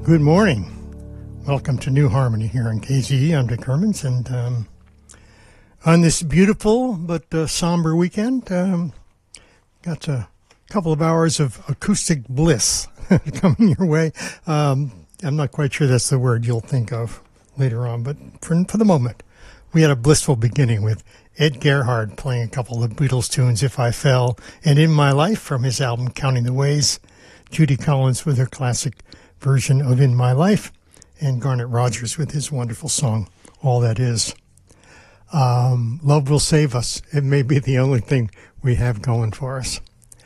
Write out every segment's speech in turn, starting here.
Good morning. Welcome to New Harmony here on KZE. I'm Dick Hermans, and on this beautiful but somber weekend, got a couple of hours of acoustic bliss coming your way. I'm not quite sure that's the word you'll think of later on, but for the moment, we had a blissful beginning with Ed Gerhard playing a couple of Beatles tunes, If I Fell, and In My Life from his album Counting the Ways, Judy Collins with her classic version of In My Life, and Garnet Rogers with his wonderful song, All That Is. Love Will Save Us. It may be the only thing we have going for us.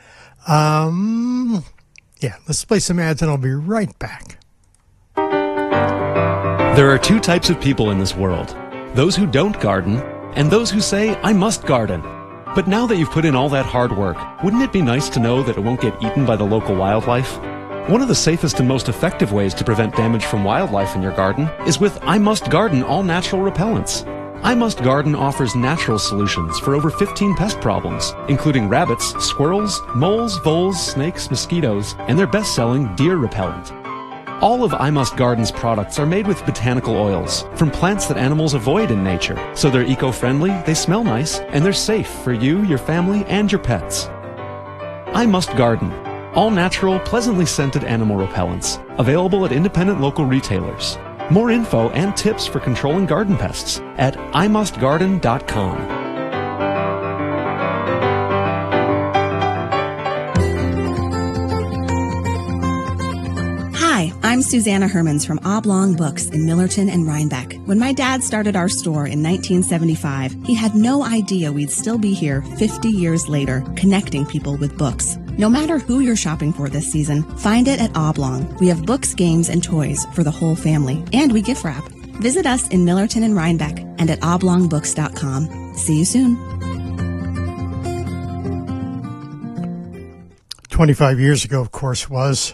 Let's play some ads and I'll be right back. There are two types of people in this world. Those who don't garden, and those who say, I must garden. But now that you've put in all that hard work, wouldn't it be nice to know that it won't get eaten by the local wildlife? One of the safest and most effective ways to prevent damage from wildlife in your garden is with I Must Garden all-natural repellents. I Must Garden offers natural solutions for over 15 pest problems, including rabbits, squirrels, moles, voles, snakes, mosquitoes, and their best-selling deer repellent. All of I Must Garden's products are made with botanical oils from plants that animals avoid in nature, so they're eco-friendly, they smell nice, and they're safe for you, your family, and your pets. I Must Garden. All-natural, pleasantly scented animal repellents, available at independent local retailers. More info and tips for controlling garden pests at imustgarden.com. Hi, I'm Susanna Hermans from Oblong Books in Millerton and Rhinebeck. When my dad started our store in 1975, he had no idea we'd still be here 50 years later, connecting people with books. No matter who you're shopping for this season, find it at Oblong. We have books, games, and toys for the whole family, and we gift wrap. Visit us in Millerton and Rhinebeck and at oblongbooks.com. See you soon. 25 years ago, of course, was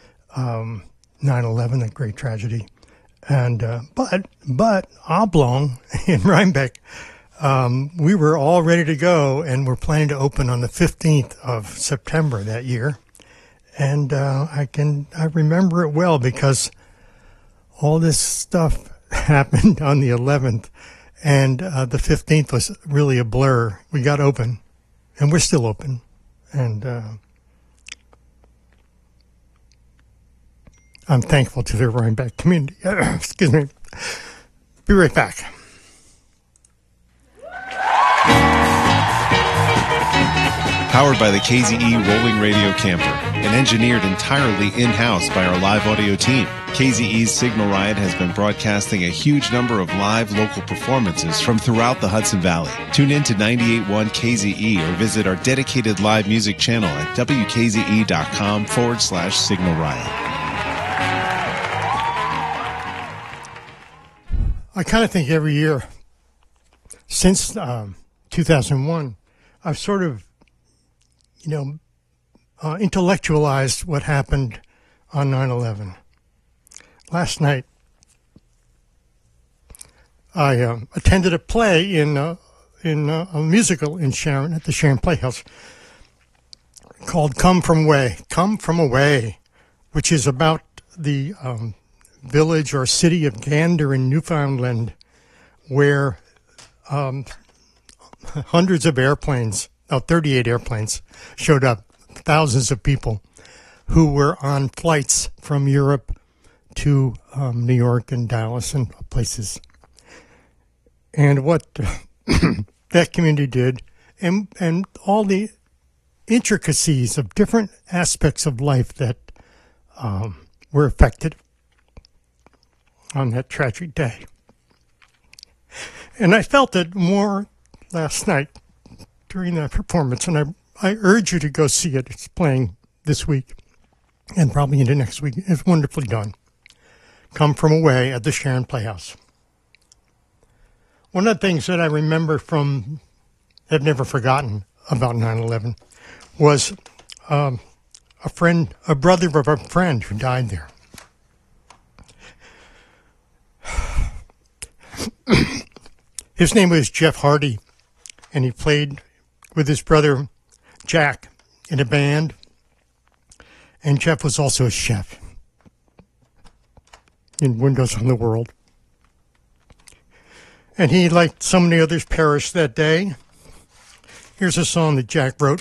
9/11, that great tragedy. And but Oblong in Rhinebeck, we were all ready to go, and we're planning to open on the 15th of September that year. And I remember it well because all this stuff happened on the 11th, and the 15th was really a blur. We got open, and we're still open, and I'm thankful to the Rhinebeck community. Excuse me. Be right back. Powered by the KZE Rolling Radio Camper and engineered entirely in-house by our live audio team, KZE's Signal Riot has been broadcasting a huge number of live local performances from throughout the Hudson Valley. Tune in to 98.1 KZE or visit our dedicated live music channel at wkze.com/Signal Riot. I kind of think every year since 2001, I've sort of, intellectualized what happened on 9/11. Last night, I attended a play in a musical in Sharon at the Sharon Playhouse called Come From Away, which is about the village or city of Gander in Newfoundland, where hundreds of airplanes, 38 airplanes, showed up, thousands of people who were on flights from Europe to New York and Dallas and places. And what that community did, and all the intricacies of different aspects of life that were affected on that tragic day. And I felt it more last night during that performance, and I urge you to go see it. It's playing this week and probably into next week. It's wonderfully done. Come From Away at the Sharon Playhouse. One of the things that I remember I've never forgotten about 9/11 was a brother of a friend who died there. His name was Jeff Hardy, and he played with his brother Jack in a band, and Jeff was also a chef. in Windows on the World. And he, like so many others, perished that day. Here's a song that Jack wrote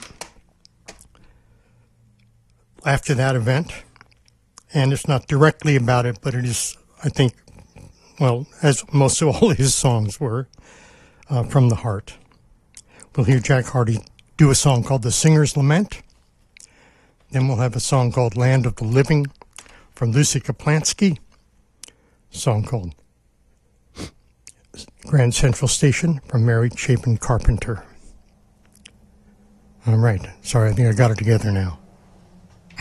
after that event. And it's not directly about it, but it is, I think, well, as most of all his songs were, from the heart. We'll hear Jack Hardy do a song called The Singer's Lament. Then we'll have a song called Land of the Living from Lucy Kaplansky. A song called Grand Central Station from Mary Chapin Carpenter. All right. Sorry, I think I got it together now.